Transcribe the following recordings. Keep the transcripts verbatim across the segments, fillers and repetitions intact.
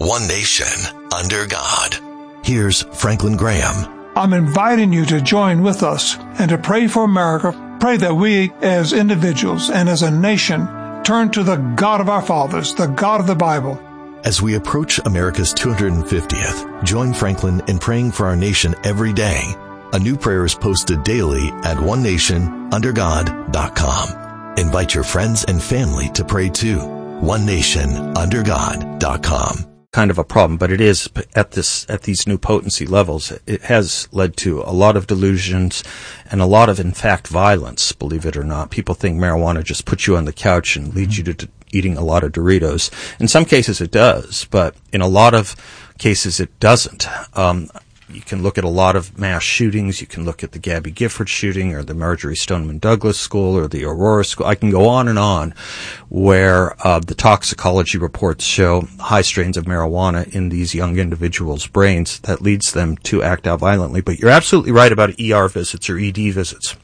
one nation, under God. Here's Franklin Graham. I'm inviting you to join with us and to pray for America. Pray that we as individuals and as a nation turn to the God of our fathers, the God of the Bible. As we approach America's two hundred fiftieth, join Franklin in praying for our nation every day. A new prayer is posted daily at one nation under god dot com. Invite your friends and family to pray too. one nation under god dot com. Kind of a problem, but it is at this at these new potency levels. It has led to a lot of delusions and a lot of, in fact, violence, believe it or not. People think marijuana just puts you on the couch and leads you to d- eating a lot of Doritos. In some cases it does, but in a lot of cases it doesn't. Um, You can look at a lot of mass shootings. You can look at the Gabby Gifford shooting or the Marjorie Stoneman Douglas School or the Aurora School. I can go on and on where uh, the toxicology reports show high strains of marijuana in these young individuals' brains that leads them to act out violently. But you're absolutely right about E R visits or E D visits.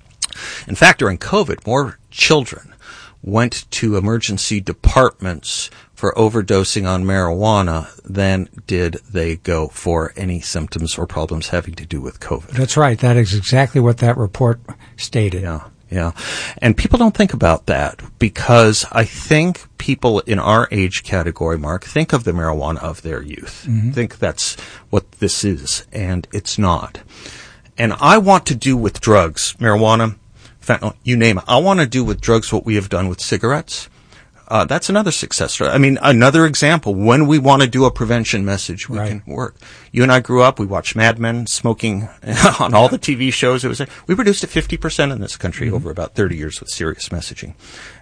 In fact, during COVID, more children went to emergency departments for overdosing on marijuana than did they go for any symptoms or problems having to do with COVID. That's right. That is exactly what that report stated. Yeah, yeah. And people don't think about that because I think people in our age category, Mark, think of the marijuana of their youth. Mm-hmm. Think that's what this is, and it's not. And I want to do with drugs, marijuana, fentanyl, you name it. I want to do with drugs what we have done with cigarettes. Uh, that's another success story. I mean, another example. When we want to do a prevention message, we right. can work. You and I grew up. We watched Mad Men, smoking on all the T V shows. It was we reduced it fifty percent in this country mm-hmm. over about thirty years with serious messaging.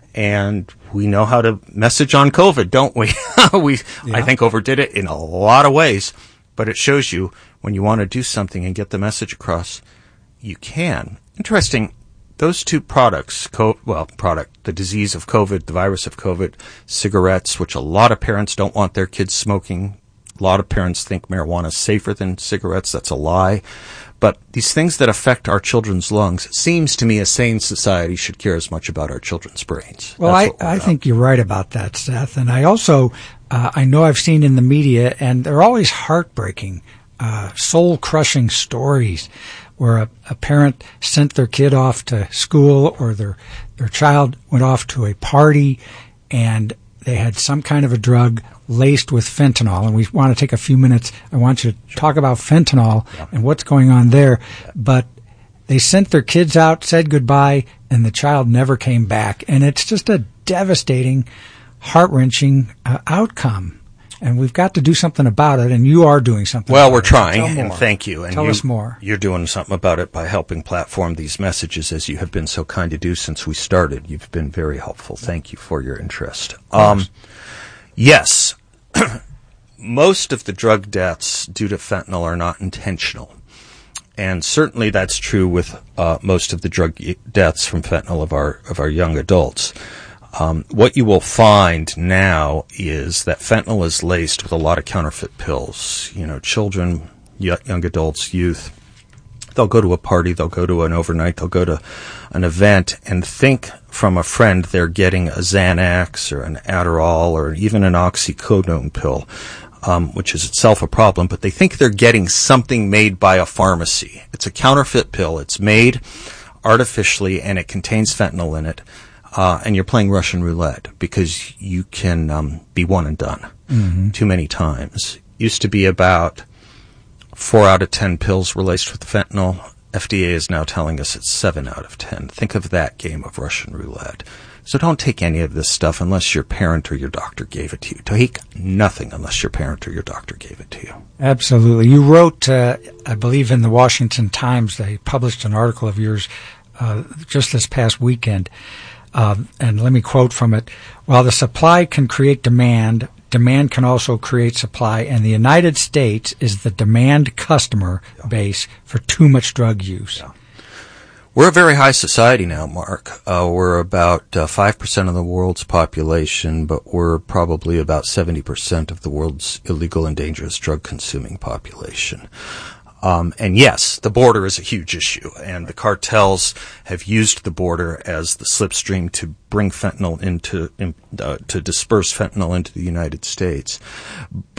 And we know how to message on COVID, don't we? we, yeah. I think, overdid it in a lot of ways. But it shows you when you want to do something and get the message across, you can. Interesting. Those two products, co- well, product, the disease of COVID, the virus of COVID, cigarettes, which a lot of parents don't want their kids smoking. A lot of parents think marijuana is safer than cigarettes. That's a lie. But these things that affect our children's lungs, seems to me a sane society should care as much about our children's brains. Well, I, I think you're right about that, Seth. And I also, uh, I know I've seen in the media, and they're always heartbreaking, uh, soul-crushing stories where a, a parent sent their kid off to school or their their child went off to a party and they had some kind of a drug laced with fentanyl. And we want to take a few minutes. I want you to sure. talk about fentanyl yeah. and what's going on there. Yeah. But they sent their kids out, said goodbye, and the child never came back. And it's just a devastating, heart-wrenching uh, outcome. And we've got to do something about it, and you are doing something well, about we're it. trying, and thank you. And Tell you, us more. You're doing something about it by helping platform these messages, as you have been so kind to do since we started. You've been very helpful. Thank you for your interest. Um, yes, most of the drug deaths due to fentanyl are not intentional. And certainly that's true with uh, most of the drug deaths from fentanyl of our of our young adults. Um, what you will find now is that fentanyl is laced with a lot of counterfeit pills. You know, children, young adults, youth, they'll go to a party, they'll go to an overnight, they'll go to an event and think from a friend they're getting a Xanax or an Adderall or even an oxycodone pill, um, which is itself a problem, but they think they're getting something made by a pharmacy. It's a counterfeit pill. It's made artificially and it contains fentanyl in it. Uh, and you're playing Russian roulette because you can um, be one and done mm-hmm. too many times. Used to be about four out of ten pills were laced with fentanyl. F D A is now telling us it's seven out of ten. Think of that game of Russian roulette. So don't take any of this stuff unless your parent or your doctor gave it to you. Take nothing unless your parent or your doctor gave it to you. Absolutely. You wrote, uh, I believe in the Washington Times, they published an article of yours uh, just this past weekend. Uh, and let me quote from it. While the supply can create demand, demand can also create supply, and the United States is the demand customer yeah. base for too much drug use. Yeah. We're a very high society now, Mark. Uh, we're about uh, five percent of the world's population, but we're probably about seventy percent of the world's illegal and dangerous drug-consuming population. Um, and yes, the border is a huge issue, and the cartels have used the border as the slipstream to bring fentanyl into, in, uh, to disperse fentanyl into the United States.